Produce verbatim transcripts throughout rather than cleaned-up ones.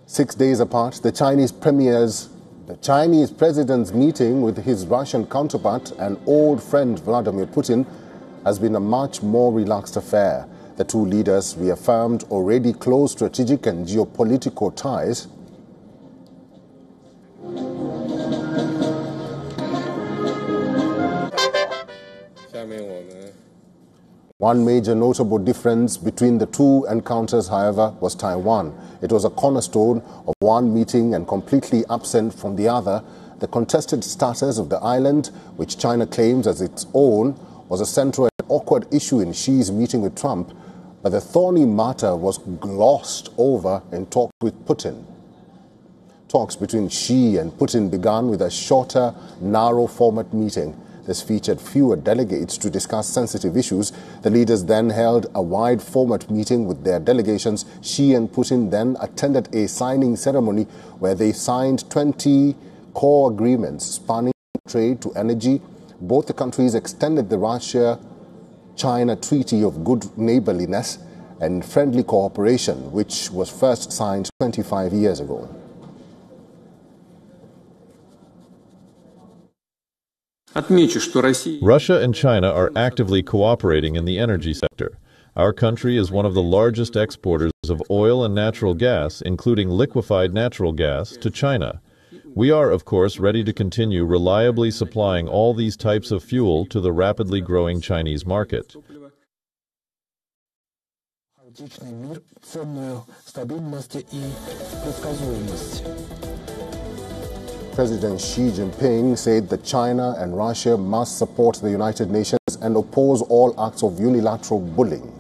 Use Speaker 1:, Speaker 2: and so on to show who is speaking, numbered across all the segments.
Speaker 1: Six days apart, the Chinese premier's, the Chinese president's meeting with his Russian counterpart and old friend Vladimir Putin has been a much more relaxed affair. The two leaders reaffirmed already close strategic and geopolitical ties. One major notable difference between the two encounters, however, was Taiwan. It was a cornerstone of one meeting and completely absent from the other. The contested status of the island, which China claims as its own, was a central and awkward issue in Xi's meeting with Trump, but the thorny matter was glossed over in talks with Putin. Talks between Xi and Putin began with a shorter, narrow-format meeting. This featured fewer delegates to discuss sensitive issues. The leaders then held a wide-format meeting with their delegations. Xi and Putin then attended a signing ceremony where they signed twenty core agreements spanning trade to energy. Both the countries extended the Russia-China Treaty of Good Neighborliness and Friendly Cooperation, which was first signed twenty-five years ago.
Speaker 2: Russia and China are actively cooperating in the energy sector. Our country is one of the largest exporters of oil and natural gas, including liquefied natural gas, to China. We are, of course, ready to continue reliably supplying all these types of fuel to the rapidly growing Chinese market.
Speaker 1: President Xi Jinping said that China and Russia must support the United Nations and oppose all acts of unilateral bullying.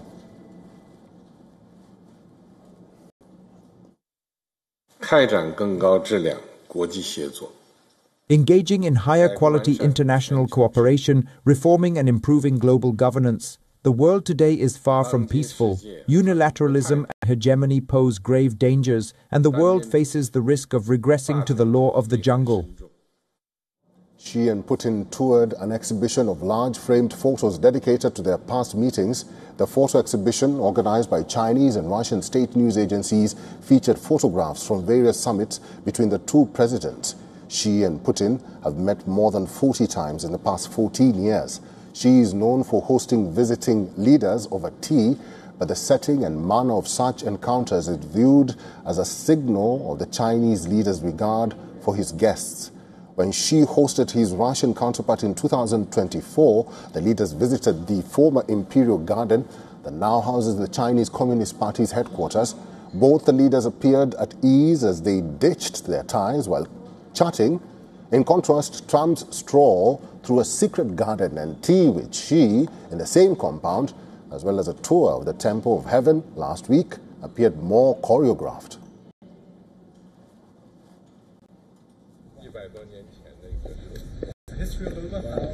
Speaker 3: Engaging in higher quality international cooperation, reforming and improving global governance. The world today is far from peaceful. Unilateralism and hegemony pose grave dangers, and the world faces the risk of regressing to the law of the jungle.
Speaker 1: Xi and Putin toured an exhibition of large framed photos dedicated to their past meetings. The photo exhibition, organized by Chinese and Russian state news agencies, featured photographs from various summits between the two presidents. Xi and Putin have met more than forty times in the past fourteen years. Xi is known for hosting visiting leaders over tea, but the setting and manner of such encounters is viewed as a signal of the Chinese leader's regard for his guests. When Xi hosted his Russian counterpart in two thousand twenty-four, the leaders visited the former Imperial Garden that now houses the Chinese Communist Party's headquarters. Both the leaders appeared at ease as they ditched their ties while chatting. In contrast, Trump's stroll through a secret garden and tea with Xi in the same compound, as well as a tour of the Temple of Heaven last week, appeared more choreographed.